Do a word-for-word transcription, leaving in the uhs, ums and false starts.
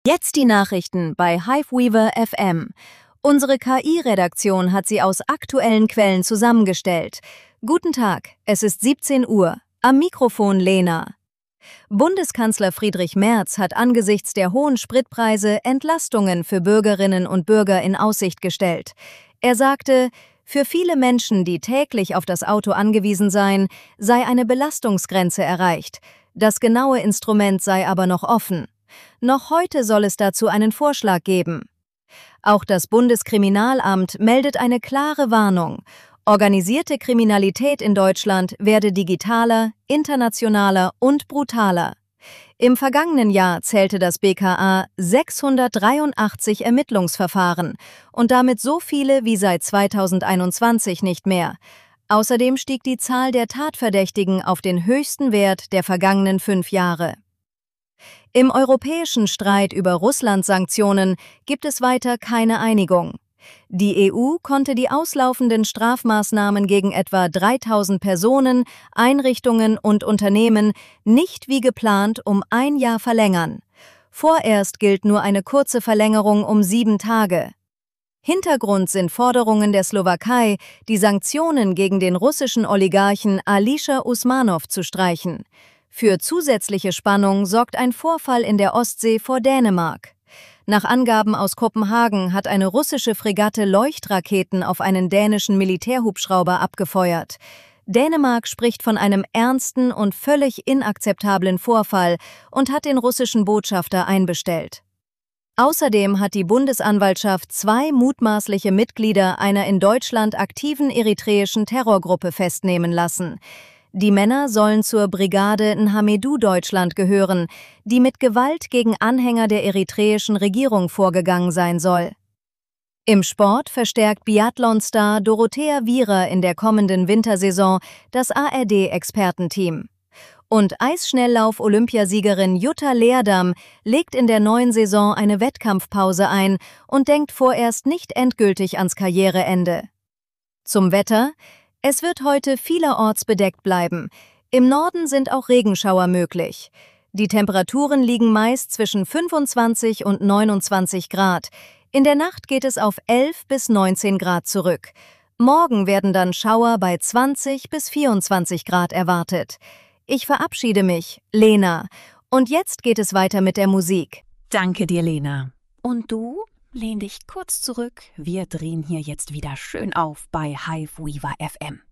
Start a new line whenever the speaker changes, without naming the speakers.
Jetzt die Nachrichten bei Hiveweaver F M. Unsere K I-Redaktion hat sie aus aktuellen Quellen zusammengestellt. Guten Tag, es ist siebzehn Uhr. Am Mikrofon Lena. Bundeskanzler Friedrich Merz hat angesichts der hohen Spritpreise Entlastungen für Bürgerinnen und Bürger in Aussicht gestellt. Er sagte, für viele Menschen, die täglich auf das Auto angewiesen seien, sei eine Belastungsgrenze erreicht. Das genaue Instrument sei aber noch offen. Noch heute soll es dazu einen Vorschlag geben. Auch das Bundeskriminalamt meldet eine klare Warnung. Organisierte Kriminalität in Deutschland werde digitaler, internationaler und brutaler. Im vergangenen Jahr zählte das B K A sechshundertdreiundachtzig Ermittlungsverfahren und damit so viele wie seit zweitausendeinundzwanzig nicht mehr. Außerdem stieg die Zahl der Tatverdächtigen auf den höchsten Wert der vergangenen fünf Jahre. Im europäischen Streit über Russland-Sanktionen gibt es weiter keine Einigung. Die E U konnte die auslaufenden Strafmaßnahmen gegen etwa dreitausend Personen, Einrichtungen und Unternehmen nicht wie geplant um ein Jahr verlängern. Vorerst gilt nur eine kurze Verlängerung um sieben Tage. Hintergrund sind Forderungen der Slowakei, die Sanktionen gegen den russischen Oligarchen Alisher Usmanov zu streichen. Für zusätzliche Spannung sorgt ein Vorfall in der Ostsee vor Dänemark. Nach Angaben aus Kopenhagen hat eine russische Fregatte Leuchtraketen auf einen dänischen Militärhubschrauber abgefeuert. Dänemark spricht von einem ernsten und völlig inakzeptablen Vorfall und hat den russischen Botschafter einbestellt. Außerdem hat die Bundesanwaltschaft zwei mutmaßliche Mitglieder einer in Deutschland aktiven eritreischen Terrorgruppe festnehmen lassen. Die Männer sollen zur Brigade Nhamedu Deutschland gehören, die mit Gewalt gegen Anhänger der eritreischen Regierung vorgegangen sein soll. Im Sport verstärkt Biathlonstar Dorothea Viera in der kommenden Wintersaison das A R D-Expertenteam. Und Eisschnelllauf-Olympiasiegerin Jutta Leerdam legt in der neuen Saison eine Wettkampfpause ein und denkt vorerst nicht endgültig ans Karriereende. Zum Wetter: Es wird heute vielerorts bedeckt bleiben. Im Norden sind auch Regenschauer möglich. Die Temperaturen liegen meist zwischen fünfundzwanzig und neunundzwanzig Grad. In der Nacht geht es auf elf bis neunzehn Grad zurück. Morgen werden dann Schauer bei zwanzig bis vierundzwanzig Grad erwartet. Ich verabschiede mich, Lena. Und jetzt geht es weiter mit der Musik.
Danke dir, Lena. Und du? Lehn dich kurz zurück. Wir drehen hier jetzt wieder schön auf bei Hiveweaver F M.